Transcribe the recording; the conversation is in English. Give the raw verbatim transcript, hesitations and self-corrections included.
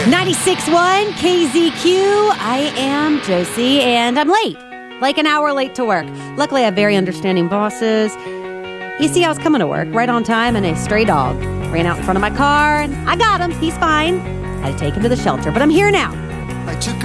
ninety-six point one K Z Q. I am Josie, and I'm late. Like an hour late to work. Luckily, I have very understanding bosses. You see, I was coming to work right on time, and a stray dog ran out in front of my car, and I got him. He's fine. I had to take him to the shelter, but I'm here now. I took